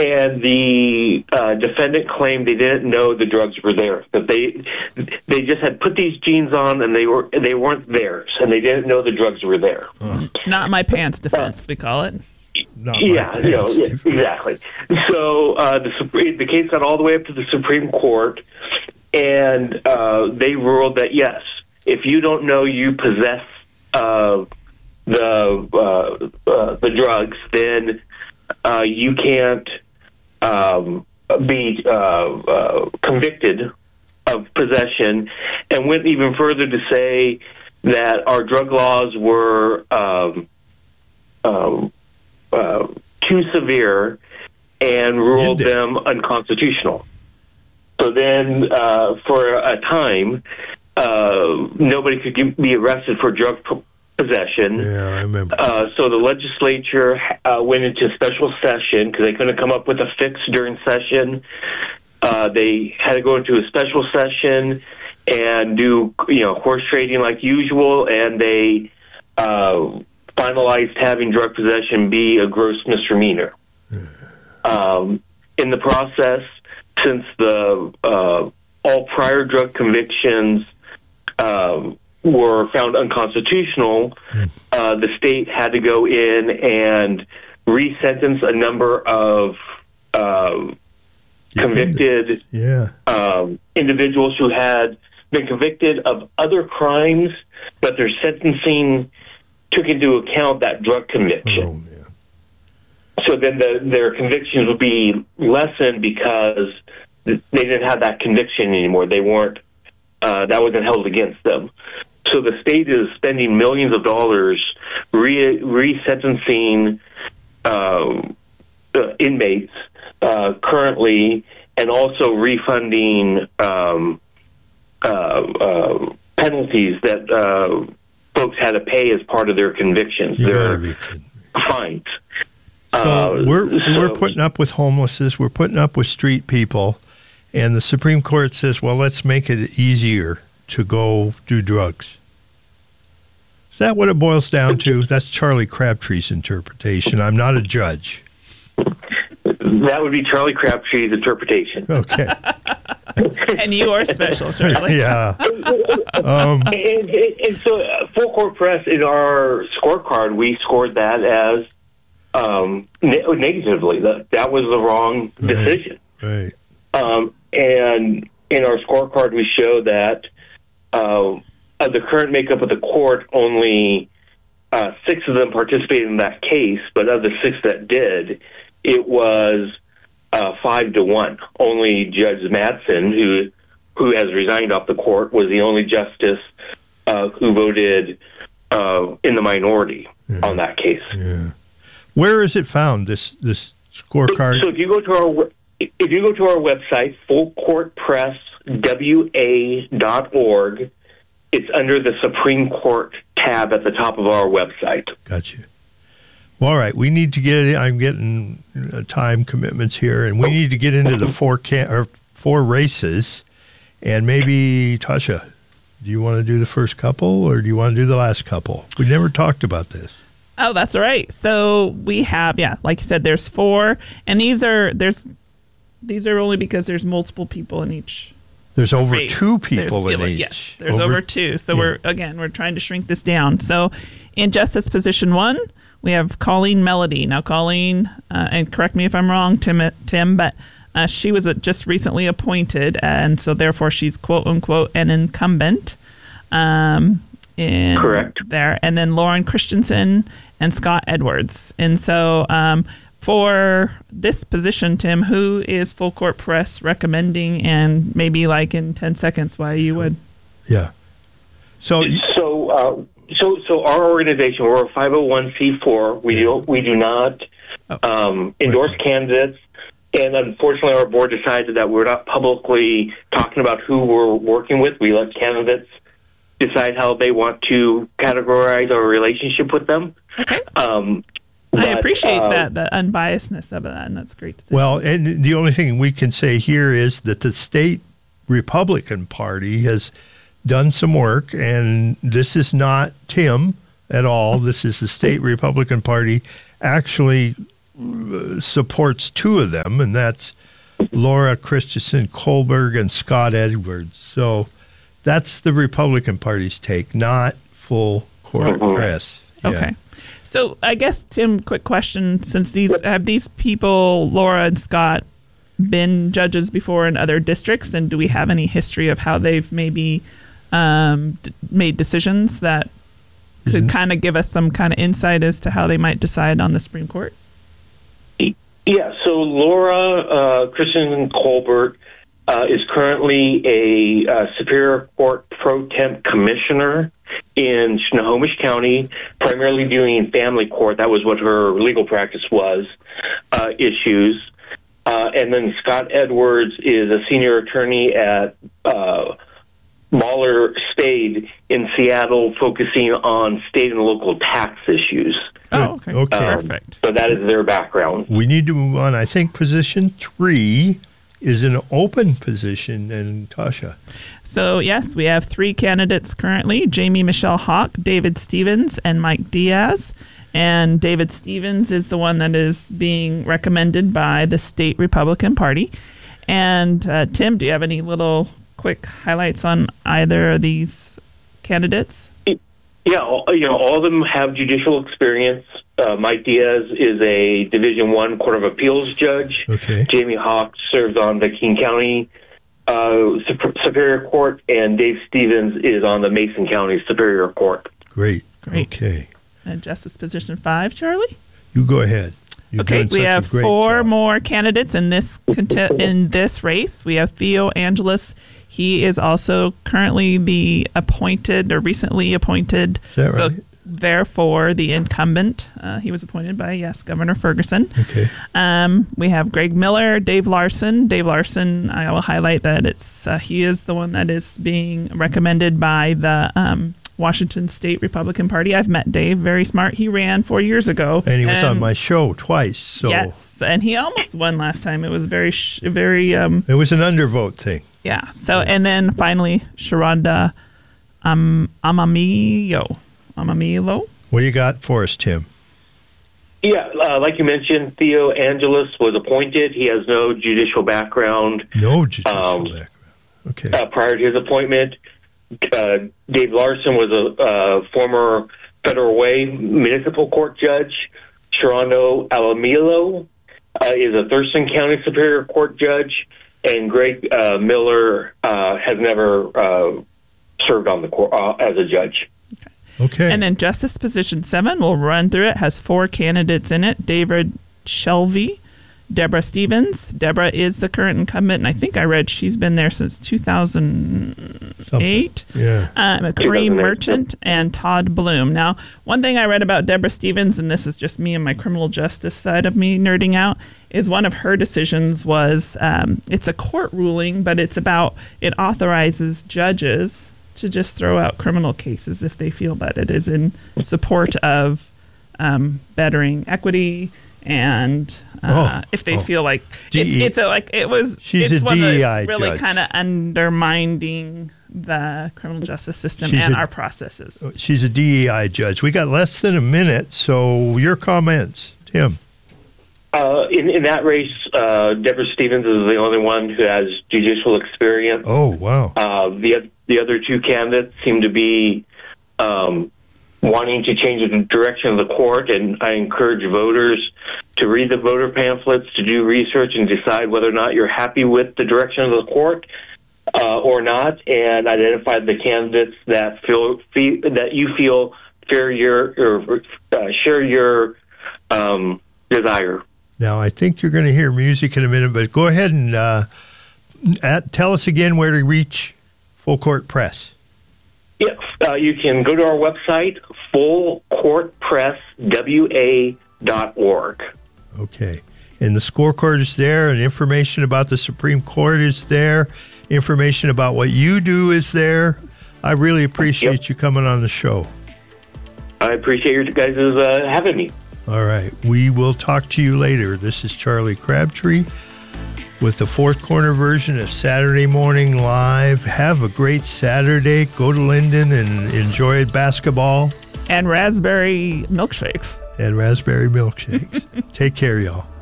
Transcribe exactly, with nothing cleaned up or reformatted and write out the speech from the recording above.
and the uh, defendant claimed they didn't know the drugs were there. That they they just had put these jeans on and they were they weren't theirs, and they didn't know the drugs were there. Uh, Not my pants defense, uh, we call it. Not yeah, you know, yeah, exactly. So uh, the Supreme, the case got all the way up to the Supreme Court, and uh, they ruled that yes, if you don't know you possess uh, the uh, uh, the drugs, then uh, you can't um, be uh, uh, convicted of possession, and went even further to say that our drug laws were um, um, uh, too severe and ruled them unconstitutional. So then, uh, for a time, uh, nobody could get, be arrested for drug p- possession. Yeah, I remember. Uh, so the legislature uh, went into special session because they couldn't come up with a fix during session. Uh, they had to go into a special session and do, you know, horse trading like usual, and they uh, finalized having drug possession be a gross misdemeanor. Um, in the process, since the uh, all prior drug convictions um, were found unconstitutional, uh, the state had to go in and re-sentence a number of uh, convicted yeah. um, individuals who had been convicted of other crimes, but their sentencing took into account that drug conviction. Oh, man. So then the, their convictions would be lessened because they didn't have that conviction anymore. They weren't, uh, that wasn't held against them. So the state is spending millions of dollars re- re-sentencing uh, uh, inmates uh, currently, and also refunding um, uh, uh, penalties that uh, folks had to pay as part of their convictions, You their fines. So uh, we're so, we're putting up with homelessness. We're putting up with street people, and the Supreme Court says, "Well, let's make it easier to go do drugs." Is that what it boils down to? That's Charlie Crabtree's interpretation. I'm not a judge. That would be Charlie Crabtree's interpretation. Okay. And you are special, Charlie. Yeah. Um, and, and, and so, uh, Full Court Press, in our scorecard, we scored that as um, ne- negatively. That that was the wrong decision. Right. right. Um, and in our scorecard, we show that uh, of the current makeup of the court, only uh, six of them participated in that case, but of the six that did, it was uh, five to one. Only Judge Madsen, who who has resigned off the court, was the only justice uh, who voted uh, in the minority yeah. on that case. Yeah. Where is it found, this this scorecard? So, so if you go to our if you go to our website, full court press w a dot org, it's under the Supreme Court tab at the top of our website. Gotcha. Well, all right, we need to get it. I'm getting uh, time commitments here, and we need to get into the four can- or four races. And maybe, Tasha, do you want to do the first couple, or do you want to do the last couple? We never talked about this. Oh, that's all right. So we have, yeah, like you said, there's four, and these are there's these are only because there's multiple people in each. There's over race. two people there's, in yeah, each. Yes, there's over, over two. So yeah. we're again we're trying to shrink this down. So in Justice Position One, we have Colleen Melody. Now, Colleen, uh, and correct me if I'm wrong, Tim, Tim, but uh, she was just recently appointed, and so therefore she's quote unquote an incumbent. Um, in Correct. There, and then Lauren Christensen and Scott Edwards. And so um, for this position, Tim, who is Full Court Press recommending, and maybe like in ten seconds why you would? Yeah. So, so, uh, so, so our organization, we're a five oh one c four. We do we do not um, endorse Wait. candidates, and unfortunately, our board decided that we're not publicly talking about who we're working with. We let candidates decide how they want to categorize our relationship with them. Okay. Um, I but, appreciate uh, that, the unbiasedness of that, and that's great to see. Well, and the only thing we can say here is that the state Republican Party has done some work, and this is not Tim at all. This is the state Republican Party actually uh, supports two of them, and that's Laura Christensen Kohlberg and Scott Edwards. So that's the Republican Party's take, not full court Mm-hmm. press. Okay. So I guess, Tim, quick question. Since these have these people, Laura and Scott, been judges before in other districts, and do we have any history of how they've maybe um, d- made decisions that could Mm-hmm. kind of give us some kind of insight as to how they might decide on the Supreme Court? Yeah, so Laura uh, Christensen Colbert uh, is currently a uh, Superior Court pro temp commissioner in Snohomish County, primarily dealing in family court. That was what her legal practice was, uh, issues. Uh, and then Scott Edwards is a senior attorney at uh, Mahler Spade in Seattle, focusing on state and local tax issues. Oh, okay. Okay. Um, Perfect. So that is their background. We need to move on. I think position three is an open position, and Tasha. So, yes, we have three candidates currently, Jamie Michelle Hawk, David Stevens, and Mike Diaz. And David Stevens is the one that is being recommended by the state Republican Party. And, uh, Tim, do you have any little quick highlights on either of these candidates? Yeah, all- you know, all of them have judicial experience. Uh, Mike Diaz is a Division One Court of Appeals judge. Okay. Jamie Hawk serves on the King County uh, Sup- Superior Court, and Dave Stevens is on the Mason County Superior Court. Great. Great. Okay. And Justice Position five, Charlie? You go ahead. You're Okay, doing we such a have great four job. more candidates in this conte- in this race. We have Theo Angelis. He is also currently the appointed or recently appointed. Is that so right? therefore, the incumbent. Uh, he was appointed by yes, Governor Ferguson. Okay. Um, we have Greg Miller, Dave Larson. Dave Larson, I will highlight that it's uh, he is the one that is being recommended by the um, Washington State Republican Party. I've met Dave, very smart. He ran four years ago, And he was on my show twice. So yes, and he almost won last time. It was very, sh- very, um, it was an undervote thing. yeah. So, and then finally, Sharonda um, Amamillo. Amamillo? What do you got for us, Tim? Yeah, uh, like you mentioned, Theo Angelis was appointed. He has no judicial background. No judicial Um, background. Okay. Uh, prior to his appointment, uh, Dave Larson was a uh, former Federal Way Municipal Court judge. Sharonda Alamilo uh, is a Thurston County Superior Court judge, and Greg uh, Miller uh, has never uh, served on the court uh, as a judge. Okay. And then Justice Position seven, we'll run through it, has four candidates in it. David Shelby, Deborah Stevens. Deborah is the current incumbent, and I think I read she's been there since two thousand eight. Something. Yeah. Um, Kareem Merchant and Todd Bloom. Now, one thing I read about Deborah Stevens, and this is just me and my criminal justice side of me nerding out, is one of her decisions was um, it's a court ruling, but it's about it authorizes judges to just throw out criminal cases if they feel that it is in support of um, bettering equity. And uh, Oh, if they oh. feel like D E it's, it's a, like it was, She's it's a one D E I that's really judge. kind of undermining the criminal justice system She's and a- our processes. She's a D E I judge. We got less than a minute, so your comments, Tim. Uh, in, in that race, uh, Deborah Stevens is the only one who has judicial experience. Oh, wow. Uh, the the other two candidates seem to be um, wanting to change the direction of the court, and I encourage voters to read the voter pamphlets, to do research, and decide whether or not you're happy with the direction of the court uh, or not, and identify the candidates that feel, feel that you feel share your or uh, share your um, desire. Now, I think you're going to hear music in a minute, but go ahead and uh, at, tell us again where to reach Full Court Press. Yes, uh, you can go to our website, full court press w a dot org. Okay. And the scorecard is there, and information about the Supreme Court is there. Information about what you do is there. I really appreciate Yep. you coming on the show. I appreciate you guys uh, having me. All right. We will talk to you later. This is Charlie Crabtree with the Fourth Corner version of Saturday Morning Live. Have a great Saturday. Go to Linden and enjoy basketball. And raspberry milkshakes. and raspberry milkshakes. Take care, y'all.